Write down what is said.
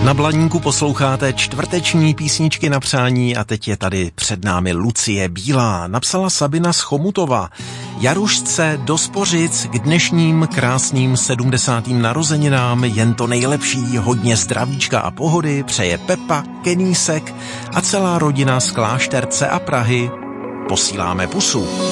Na Blaníku posloucháte čtvrteční písničky na přání a teď je tady před námi Lucie Bílá. Napsala Sabina z Chomutova. Jarušce do Spořic k dnešním krásným 70. narozeninám jen to nejlepší, hodně zdravíčka a pohody přeje Pepa, Kenýsek a celá rodina z Klášterce a Prahy. Posíláme pusu.